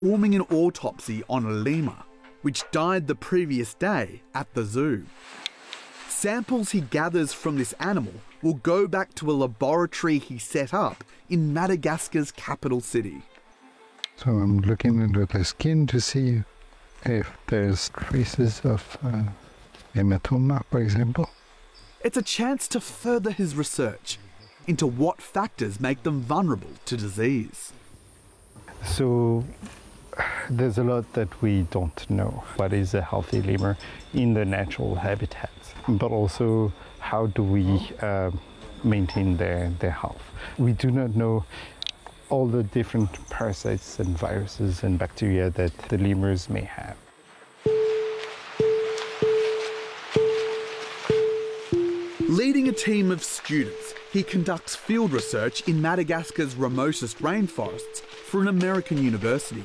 performing an autopsy on a lemur, which died the previous day at the zoo. Samples he gathers from this animal will go back to a laboratory he set up in Madagascar's capital city. So I'm looking into the skin to see if there's traces of hematoma, for example. It's a chance to further his research into what factors make them vulnerable to disease. So there's a lot that we don't know. What is a healthy lemur in the natural habitats? But also, how do we maintain their health? We do not know all the different parasites and viruses and bacteria that the lemurs may have. Leading a team of students, he conducts field research in Madagascar's remotest rainforests for an American university.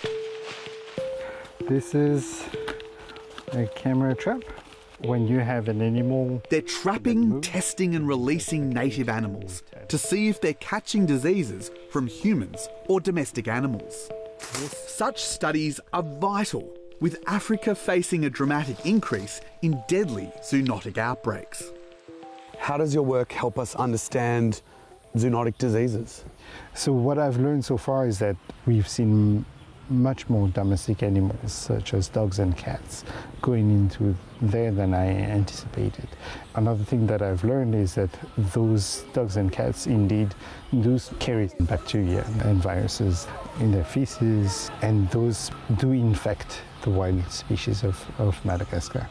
This is a camera trap. When you have an animal... They're trapping, testing and releasing native animals to see if they're catching diseases from humans or domestic animals. Such studies are vital, with Africa facing a dramatic increase in deadly zoonotic outbreaks. How does your work help us understand zoonotic diseases? So what I've learned so far is that we've seen much more domestic animals, such as dogs and cats, going into there than I anticipated. Another thing that I've learned is that those dogs and cats indeed do carry bacteria and viruses in their feces, and those do infect the wild species of Madagascar.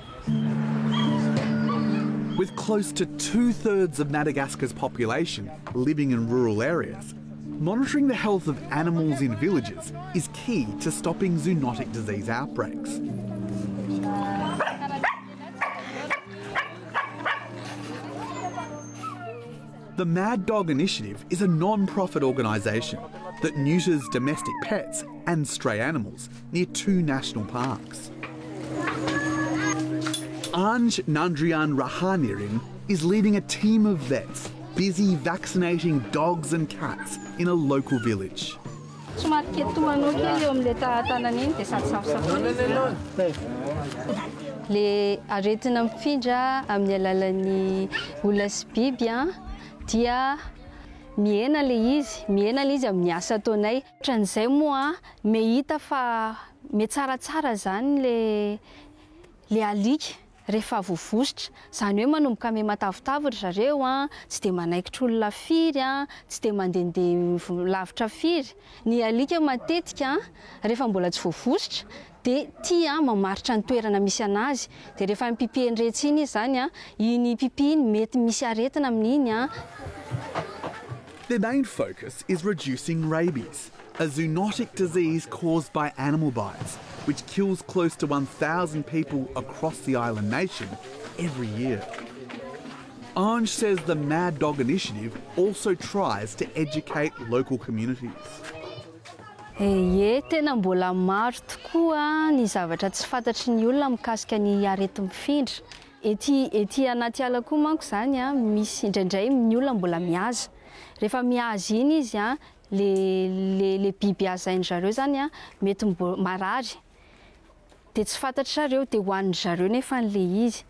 With close to 2/3 of Madagascar's population living in rural areas, monitoring the health of animals in villages is key to stopping zoonotic disease outbreaks. The Mad Dog Initiative is a non-profit organisation that neuters domestic pets and stray animals near 2 national parks. Anj Nandrian Rahanirin is leading a team of vets busy vaccinating dogs and cats in a local village. Le aretina mifindra amin'ny alalan'ny olona sy biby dia miena le izy amin'ny asa ataonay. Ohatran'izay moa mehita fa metsaratsara zany le alika rehefa voavosotra, zany hoe manomboka ame matavitavitra zareo tsy de manaikitra olona firy tsy de mandehandeha lavitra firy. Ny alika matetika rehefa mbola tsy voavosotra de tia mamaritra ny toerana misy anazy, de rehefa mipipihany retsy iny zany iny pipihiny mety misy aretina amin'iny. Their main focus is reducing rabies, a zoonotic disease caused by animal bites, which kills close to 1,000 people across the island nation every year. Anj says the Mad Dog Initiative also tries to educate local communities. Tena mbola maro tokoa ny zavatra tsy fantatry ny olona mikasika ny arety mifindra. Ety anaty ala koa manko zany misy indraindray ny olona mbola mihaza. Rehefa mihaza iny izy le biby hazainy zareo zany mety marary. De tsy fantatry zareo de hoan'ny zareo nefa le izy.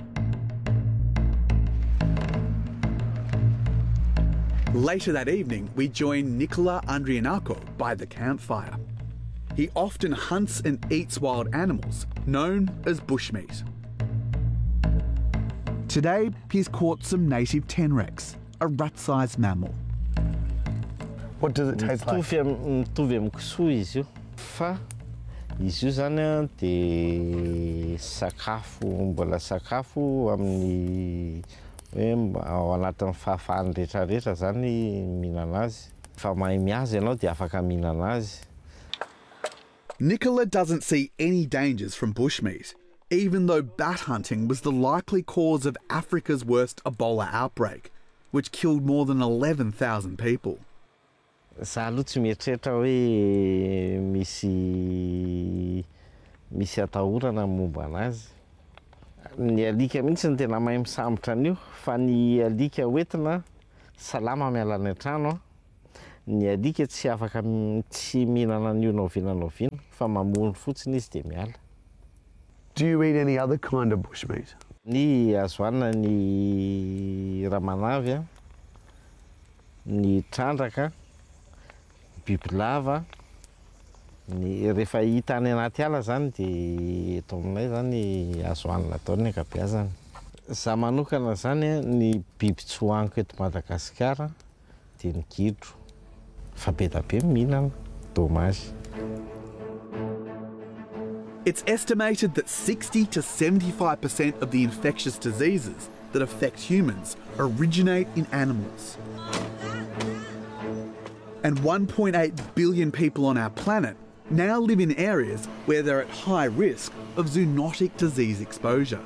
Later that evening, we join Nicola Andrianako by the campfire. He often hunts and eats wild animals, known as bushmeat. Today, he's caught some native tenrecs, a rat-sized mammal. What does it taste like? Mitovy amin'ny kisoa izy io, fa izy io zany de sakafo, mbola sakafo amin'ny ao anatin'ny fahafahany rehetrarehetra zany mihinana azy. Fa mahay mihaza ianao de afaka mihinana azy. Nicola doesn't see any dangers from bushmeat, even though bat hunting was the likely cause of Africa's worst Ebola outbreak, which killed more than 11,000 people. Za aloha tsy mieritreritra hoe misy atahorana momba anazy. Ny alika mihitsy ny tena mahay misambotra an'io, fa ny alika hoentina salama miala any an-trano ny alika tsy afaka tsy mihinana an'io naovinanao fa mamono fotsiny izy dia miala. Do you eat any other kind of bushmeat? Ny azo hanina ny ramanavy, ny trandraka, bibilava, ny rehefa hita any anaty ala zany dia eto aminay zany azo hanina daholo ny ankabeazany. Zaho manokana zany ny biby tsy hohaniko eto Madagasikara dia ny gidro. Fa be da be mihinana, dommage. It's estimated that 60 to 75% of the infectious diseases that affect humans originate in animals. And 1.8 billion people on our planet now live in areas where they're at high risk of zoonotic disease exposure.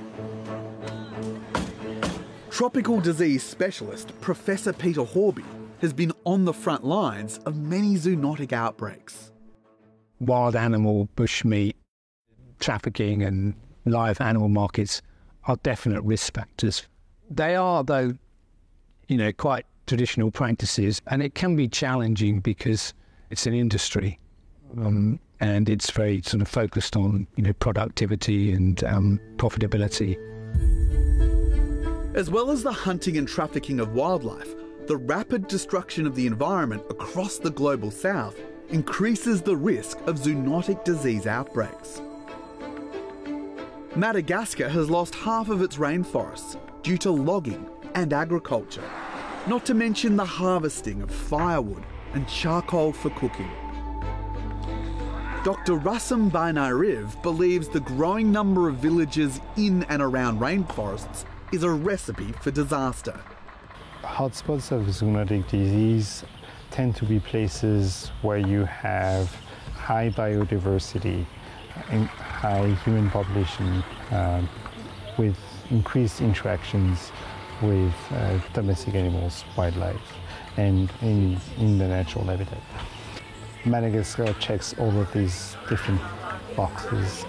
Tropical disease specialist Professor Peter Horby has been on the front lines of many zoonotic outbreaks. Wild animal, bushmeat, trafficking and live animal markets are definite risk factors. They are, though, quite traditional practices, and it can be challenging because it's an industry and it's very sort of focused on productivity and profitability. As well as the hunting and trafficking of wildlife, the rapid destruction of the environment across the global south increases the risk of zoonotic disease outbreaks. Madagascar has lost half of its rainforests due to logging and agriculture, not to mention the harvesting of firewood and charcoal for cooking. Dr. Rassam Bainariv believes the growing number of villages in and around rainforests is a recipe for disaster. Hotspots of zoonotic disease tend to be places where you have high biodiversity and high human population with increased interactions with domestic animals, wildlife, and in the natural habitat. Madagascar checks all of these different boxes.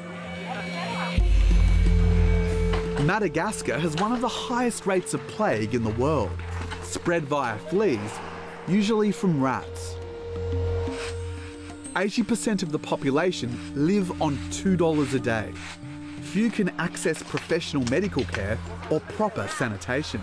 Madagascar has one of the highest rates of plague in the world, spread via fleas, usually from rats. 80% of the population live on $2 a day. Few can access professional medical care or proper sanitation.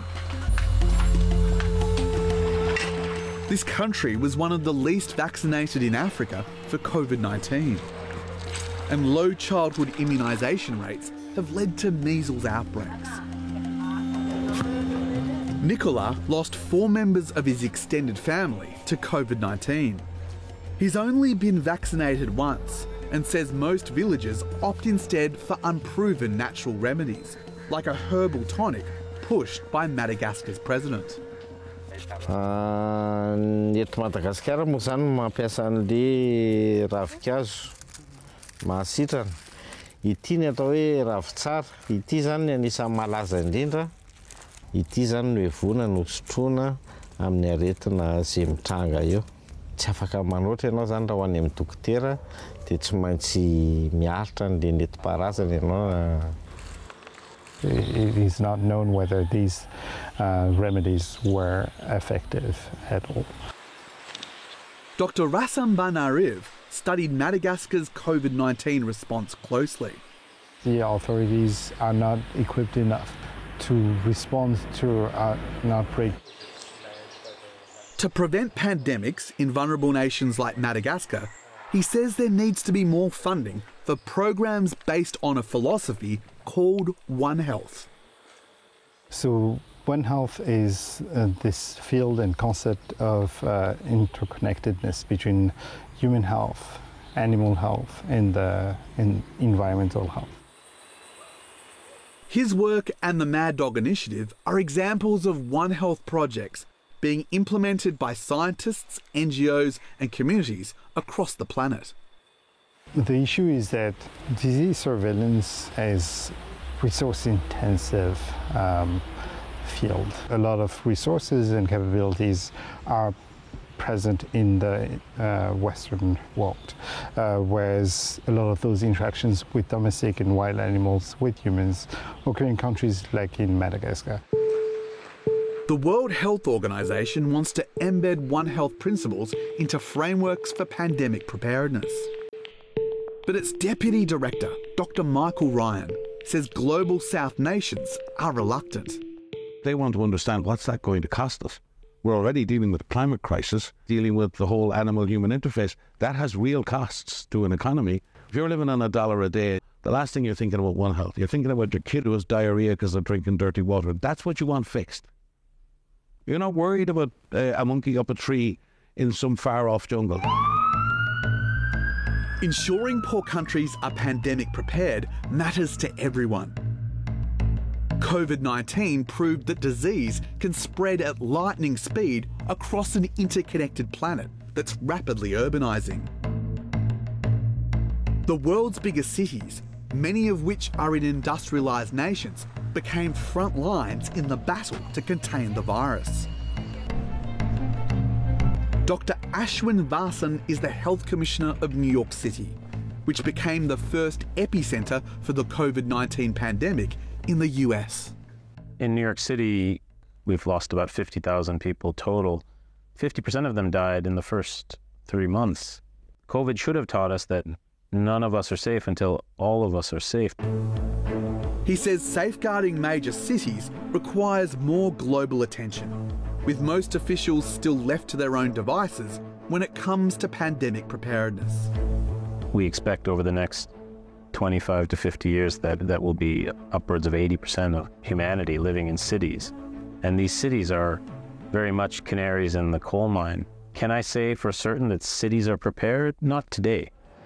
This country was one of the least vaccinated in Africa for COVID-19. And low childhood immunisation rates have led to measles outbreaks. Nicola lost 4 members of his extended family to COVID-19. He's only been vaccinated once and says most villagers opt instead for unproven natural remedies, like a herbal tonic pushed by Madagascar's president. Eto Madagasikara moa zany mampiasa an'le ravikazo mahasitrana. Ity ny atao hoe ravitsara. Ity zany ny anisan'ny malaza indrindra. Ity zany no hevona no sotroina amin'ny aretina izay mitranga eo. Tsy afaka manoatra ianao zany raha ho any amin'ny dokotera dia tsy maintsy miaritra an'le nentim-paharazana ianao. It is not known whether these remedies were effective at all. Dr. Rassam Bainariv studied Madagascar's COVID-19 response closely. The authorities are not equipped enough to respond to an outbreak. To prevent pandemics in vulnerable nations like Madagascar, he says there needs to be more funding for programs based on a philosophy called One Health. So One Health is this field and concept of interconnectedness between human health, animal health, and environmental health. His work and the Mad Dog Initiative are examples of One Health projects being implemented by scientists, NGOs, and communities across the planet. The issue is that disease surveillance is resource-intensive field. A lot of resources and capabilities are present in the Western world, whereas a lot of those interactions with domestic and wild animals, with humans, occur in countries like in Madagascar. The World Health Organization wants to embed One Health principles into frameworks for pandemic preparedness. But its Deputy Director, Dr. Michael Ryan, says Global South nations are reluctant. They want to understand what's that going to cost us. We're already dealing with the climate crisis, dealing with the whole animal-human interface. That has real costs to an economy. If you're living on $1 a day, the last thing you're thinking about One Health. You're thinking about your kid who has diarrhea because they're drinking dirty water. That's what you want fixed. You're not worried about a monkey up a tree in some far-off jungle. Ensuring poor countries are pandemic prepared matters to everyone. COVID-19 proved that disease can spread at lightning speed across an interconnected planet that's rapidly urbanising. The world's biggest cities, many of which are in industrialised nations, became front lines in the battle to contain the virus. Dr. Ashwin Vasan is the Health Commissioner of New York City, which became the first epicentre for the COVID-19 pandemic in the US. In New York City, we've lost about 50,000 people total. 50% of them died in the first 3 months. COVID should have taught us that none of us are safe until all of us are safe. He says safeguarding major cities requires more global attention, with most officials still left to their own devices when it comes to pandemic preparedness. We expect over the next 25 to 50 years that will be upwards of 80% of humanity living in cities. And these cities are very much canaries in the coal mine. Can I say for certain that cities are prepared? Not today.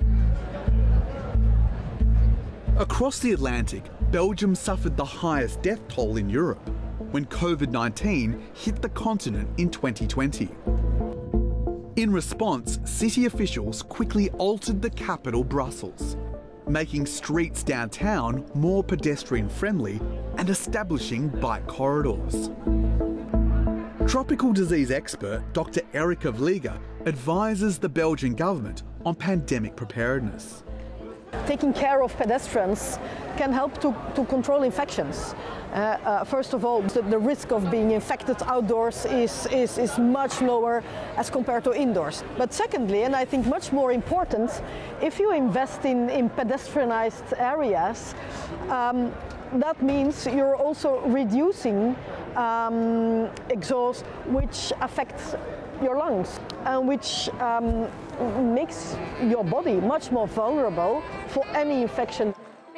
Across the Atlantic, Belgium suffered the highest death toll in Europe when COVID-19 hit the continent in 2020. In response, city officials quickly altered the capital, Brussels, making streets downtown more pedestrian-friendly and establishing bike corridors. Tropical disease expert Dr. Erica Vliega advises the Belgian government on pandemic preparedness. Taking care of pedestrians can help to control infections. First of all, the risk of being infected outdoors is much lower as compared to indoors. But secondly, and I think much more important, if you invest in pedestrianized areas, that means you're also reducing exhaust, which affects your lungs and which makes your body much more vulnerable for any infection.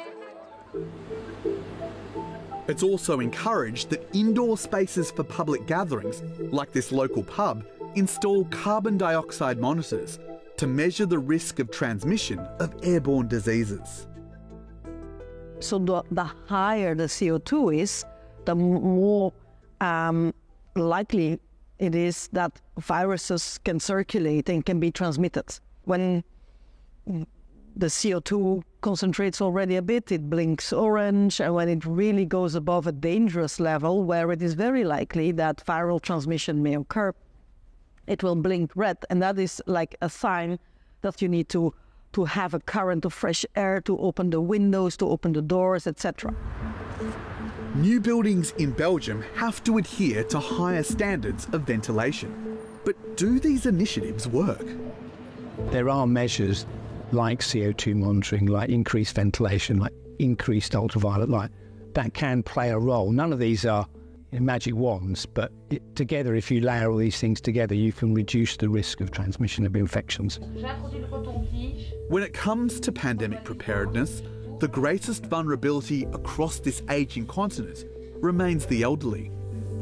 It's also encouraged that indoor spaces for public gatherings, like this local pub, install carbon dioxide monitors to measure the risk of transmission of airborne diseases. So the higher the CO2 is, the more likely it is that viruses can circulate and can be transmitted. When the CO2 concentrates already a bit, it blinks orange, and when it really goes above a dangerous level where it is very likely that viral transmission may occur, it will blink red, and that is like a sign that you need to have a current of fresh air, to open the windows, to open the doors, etc. New buildings in Belgium have to adhere to higher standards of ventilation. But do these initiatives work? There are measures like CO2 monitoring, like increased ventilation, like increased ultraviolet light, that can play a role. None of these are magic wands, but together, if you layer all these things together, you can reduce the risk of transmission of infections. When it comes to pandemic preparedness, the greatest vulnerability across this ageing continent remains the elderly.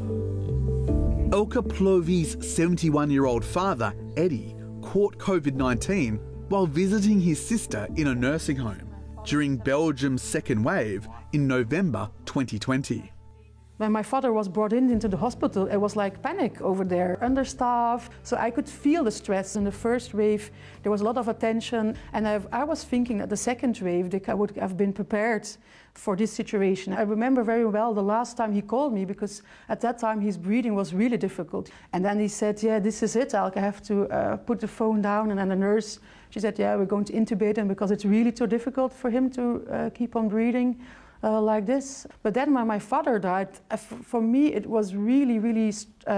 Elke Plovi's 71-year-old father, Eddie, caught COVID-19 while visiting his sister in a nursing home during Belgium's second wave in November 2020. When my father was brought into the hospital, it was like panic over there, understaffed. So I could feel the stress. In the first wave, there was a lot of attention. And I was thinking that the second wave, I would have been prepared for this situation. I remember very well the last time he called me, because at that time his breathing was really difficult. And then he said, yeah, this is it, Elke, I have to put the phone down. And then the nurse, she said, yeah, we're going to intubate him because it's really too difficult for him to keep on breathing. like this. But then when my father died, for me it was really, really,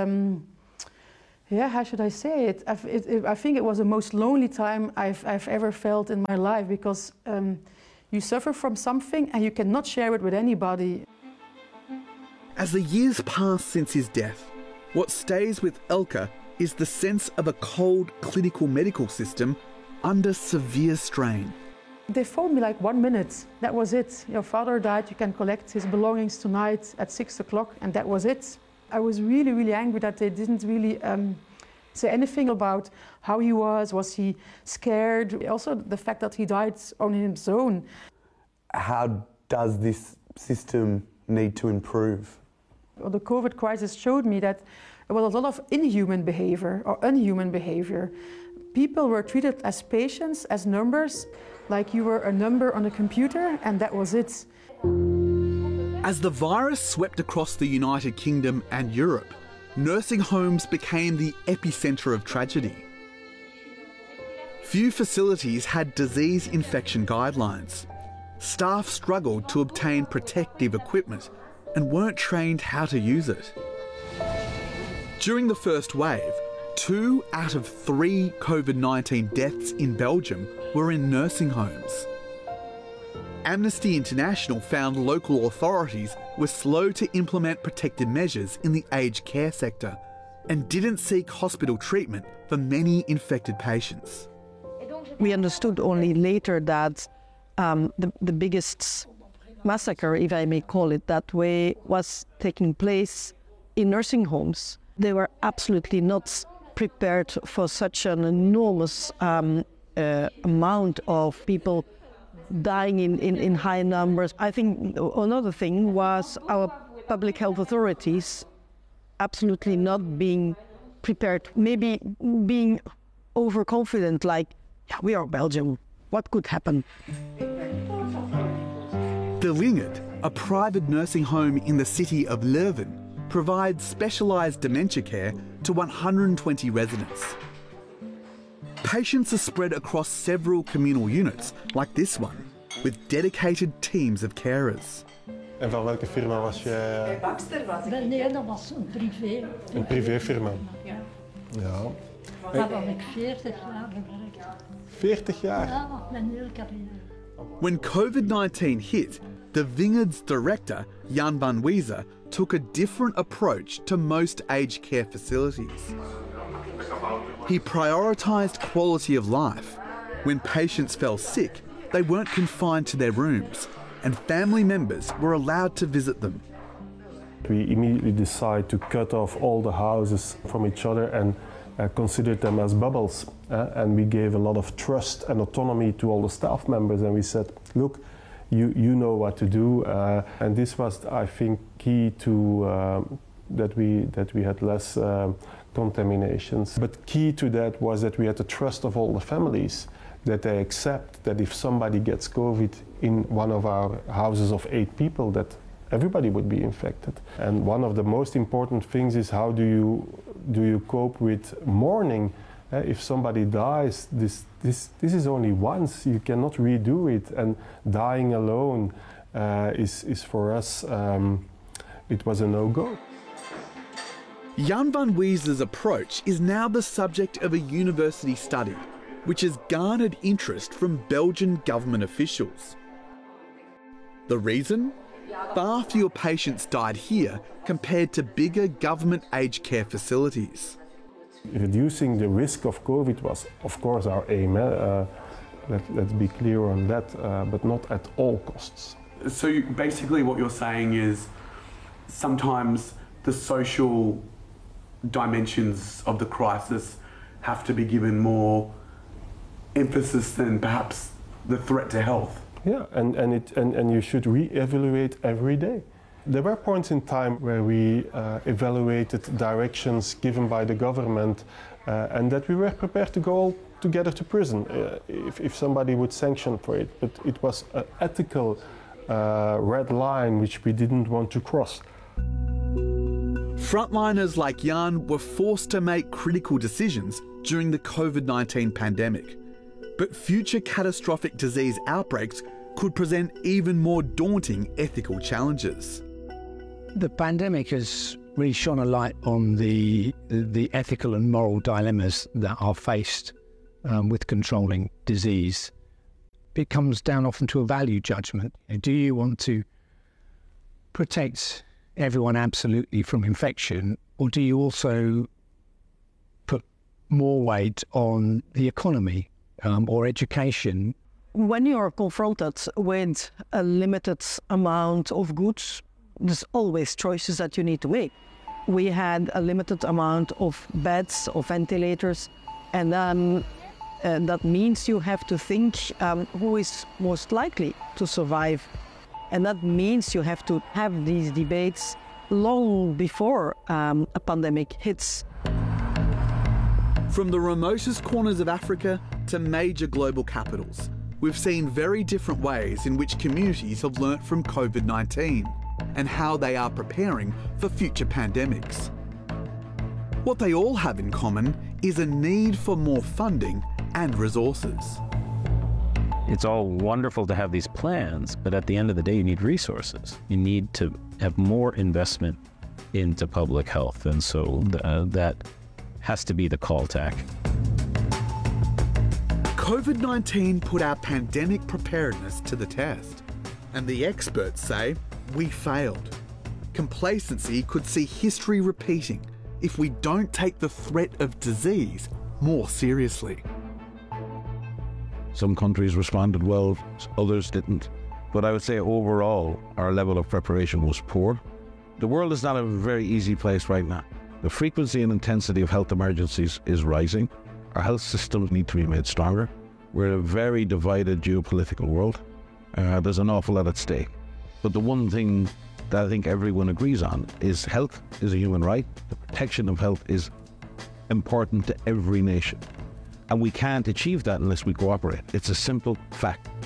how should I say it? I think it was the most lonely time I've ever felt in my life, because you suffer from something and you cannot share it with anybody. As the years pass since his death, what stays with Elke is the sense of a cold clinical medical system under severe strain. They phoned me like 1 minute, that was it. Your father died, you can collect his belongings tonight at 6 o'clock, and that was it. I was really, really angry that they didn't really say anything about how he was he scared? Also the fact that he died on his own. How does this system need to improve? The COVID crisis showed me that there was a lot of inhuman behavior or unhuman behavior. People were treated as patients, as numbers, like you were a number on a computer, and that was it. As the virus swept across the United Kingdom and Europe, nursing homes became the epicentre of tragedy. Few facilities had disease infection guidelines. Staff struggled to obtain protective equipment and weren't trained how to use it. During the first wave, 2 out of 3 COVID-19 deaths in Belgium were in nursing homes. Amnesty International found local authorities were slow to implement protective measures in the aged care sector and didn't seek hospital treatment for many infected patients. We understood only later that the biggest massacre, if I may call it that way, was taking place in nursing homes. They were absolutely not prepared for such an enormous amount of people dying in high numbers. I think another thing was our public health authorities absolutely not being prepared, maybe being overconfident, like, yeah, we are Belgium, what could happen? De Lingert, a private nursing home in the city of Leuven, provides specialised dementia care to 120 residents. Patients are spread across several communal units, like this one, with dedicated teams of carers. En van welke firma was je? Bij Baxter was ik. Nee, dat was een privé. Een privéfirma? Ja. Ja. Daar heb ik 40 jaar gewerkt. 40 jaar? Ja, mijn hele carrière. When COVID-19 hit, de Wingert's director, Jan van Wezer, took a different approach to most aged care facilities. He prioritised quality of life. When patients fell sick, they weren't confined to their rooms, and family members were allowed to visit them. We immediately decided to cut off all the houses from each other and considered them as bubbles. And we gave a lot of trust and autonomy to all the staff members, and we said, look, you know what to do. And this was, I think, key to that we had less contaminations. But key to that was that we had the trust of all the families, that they accept that if somebody gets COVID in one of our houses of 8 people, that everybody would be infected. And one of the most important things is how do you cope with mourning? If somebody dies, this is only once. You cannot redo it. And dying alone is for us, it was a no-go. Jan van Weezer's approach is now the subject of a university study, which has garnered interest from Belgian government officials. The reason? Far fewer patients died here compared to bigger government aged care facilities. Reducing the risk of COVID was, of course, our aim. Let's be clear on that, but not at all costs. So basically what you're saying is sometimes the social dimensions of the crisis have to be given more emphasis than perhaps the threat to health. Yeah, and you should re-evaluate every day. There were points in time where we evaluated directions given by the government and that we were prepared to go all together to prison if somebody would sanction for it. But it was an ethical red line which we didn't want to cross. Frontliners like Jan were forced to make critical decisions during the COVID-19 pandemic. But future catastrophic disease outbreaks could present even more daunting ethical challenges. The pandemic has really shone a light on the ethical and moral dilemmas that are faced with controlling disease. It comes down often to a value judgment. Do you want to protect everyone absolutely from infection, or do you also put more weight on the economy or education? When you are confronted with a limited amount of goods, there's always choices that you need to make. We had a limited amount of beds, of ventilators, and that means you have to think who is most likely to survive. And that means you have to have these debates long before a pandemic hits. From the remotest corners of Africa to major global capitals, we've seen very different ways in which communities have learnt from COVID-19 and how they are preparing for future pandemics. What they all have in common is a need for more funding and resources. It's all wonderful to have these plans, but at the end of the day, you need resources. You need to have more investment into public health, and so that has to be the call to action. COVID-19 put our pandemic preparedness to the test, and the experts say we failed. Complacency could see history repeating if we don't take the threat of disease more seriously. Some countries responded well, others didn't. But I would say overall, our level of preparation was poor. The world is not a very easy place right now. The frequency and intensity of health emergencies is rising. Our health systems need to be made stronger. We're in a very divided geopolitical world. There's an awful lot at stake. But the one thing that I think everyone agrees on is health is a human right. The protection of health is important to every nation. And we can't achieve that unless we cooperate. It's a simple fact.